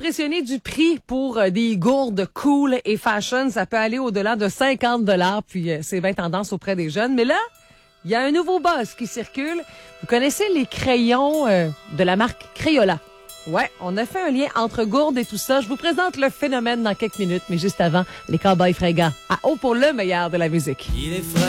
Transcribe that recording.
impressionné du prix pour des gourdes cool et fashion. Ça peut aller au-delà de 50 $, puis c'est bien tendance auprès des jeunes. Mais là, il y a un nouveau buzz qui circule. Vous connaissez les crayons de la marque Crayola? Ouais, on a fait un lien entre gourdes et tout ça. Je vous présente le phénomène dans quelques minutes, mais juste avant, les Cowboys fringants. À haut pour le meilleur de la musique.